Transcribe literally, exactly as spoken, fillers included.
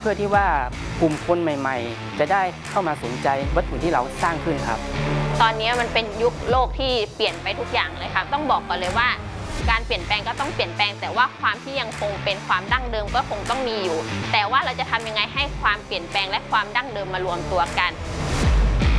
เพื่อที่ว่ากลุ่มคนใหม่ๆจะได้เข้ามาสนใจวัตถุที่เราสร้างขึ้นครับตอนนี้มันเป็นยุคโลกที่เปลี่ยนไปทุกอย่างเลยครับต้องบอกก่อนเลยว่าการเปลี่ยนแปลงก็ต้องเปลี่ยนแปลงแต่ว่าความที่ยังคงเป็นความดั้งเดิมก็คงต้องมีอยู่แต่ว่าเราจะทำยังไงให้ความเปลี่ยนแปลงและความดั้งเดิมมารวมตัวกัน